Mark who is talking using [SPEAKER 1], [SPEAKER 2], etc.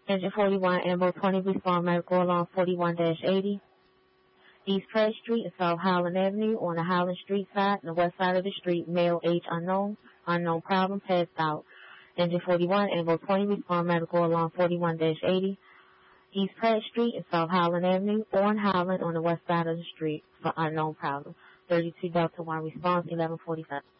[SPEAKER 1] Engine 41, Ambo 20, respond medical alarm 41-80. East Pratt Street and South Highland Avenue on the Highland Street side and the west side of the street, male age unknown, unknown problem, passed out. Engine 41, Ambo 20, respond medical alarm 41-80. East Pratt Street and South Highland Avenue on Highland on the west side of the street for unknown problem. 32 Delta 1 response, 11:45.